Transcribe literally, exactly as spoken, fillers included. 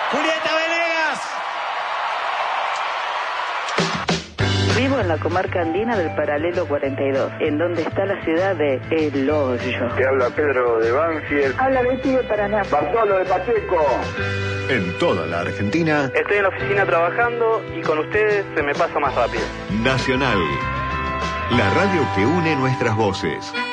Julieta Venegas. Vivo en la comarca andina del paralelo cuarenta y dos, en donde está la ciudad de El Hoyo. Te habla Pedro de Banfield. Habla Betty de Paraná. Bartolo de Pacheco. En toda la Argentina. Estoy en la oficina trabajando y con ustedes se me pasa más rápido. Nacional. La radio que une nuestras voces.